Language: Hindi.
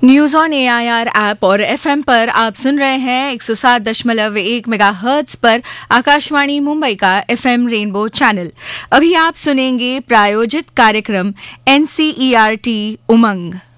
न्यूज ऑन एआईआर ऐप और एफएम पर आप सुन रहे हैं 107.1 मेगाहर्ट्ज पर आकाशवाणी मुंबई का एफएम रेनबो चैनल। अभी आप सुनेंगे प्रायोजित कार्यक्रम एनसीईआरटी उमंग।